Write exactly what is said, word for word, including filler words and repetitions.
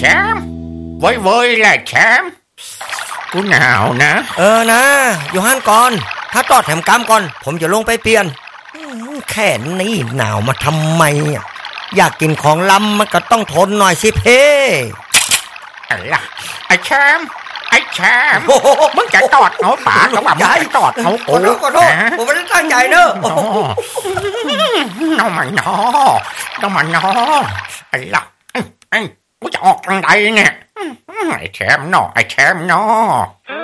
มป์เว้ยเว้ยแหละแชมป์กูหนาวนะเออนะอยู่ห้านก่อนถ้าตอดแถมกำก่อนผมจะลงไปเปลี่ยนแค่นี้หนาวมาทำไมอ่ะอยากกินของล้ำมันก็ต้องทนหน่อยสิเพ่อะไรไอ้แชมป์ไอ้แชมป์มึงจะตอดเอาป่าก็ว่ามึงจะตอดเอากูขอโทษผมไม่ได้ตั้งใจเนอะน้องมันน้อน้องมันน้อไอ้ละไอ้กูจะออกทางใดเนี่ยไอ้แชมป์น้อไอ้แชมป์น้อ